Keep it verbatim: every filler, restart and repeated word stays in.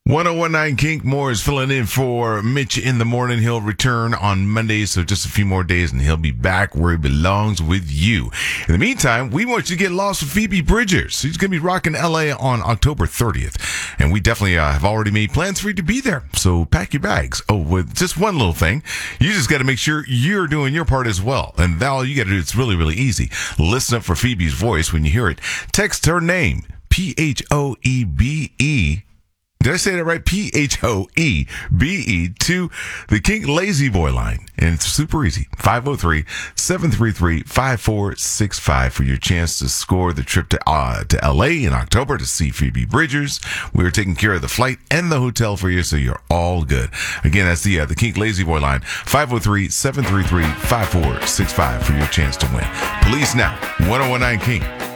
ten nineteen Kink Moore is filling in for Mitch in the morning. He'll return on Monday, so just a few more days, and he'll be back where he belongs with you. In the meantime, we want you to get lost with Phoebe Bridgers. She's going to be rocking L A on October thirtieth, and we definitely uh, have already made plans for you to be there, so pack your bags. Oh, with just one little thing, you just got to make sure you're doing your part as well, and all you got to do, it's really, really easy. Listen up for Phoebe's voice when you hear it. Text her name, P H O E B E. Did I say that right? P H O E B E to the Kink Lazy Boy line. And it's super easy. five oh three, seven three three, five four six five for your chance to score the trip to uh, to L A in October to see Phoebe Bridgers. We're taking care of the flight and the hotel for you, so you're all good. Again, that's the uh, the Kink Lazy Boy line. five oh three, seven three three, five four six five for your chance to win. Police now. ten nineteen Kink.